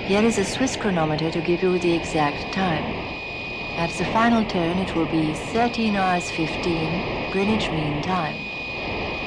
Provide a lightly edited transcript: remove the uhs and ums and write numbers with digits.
Here is a Swiss chronometer to give you the exact time. At the final turn, it will be 13 hours 15 Greenwich Mean Time.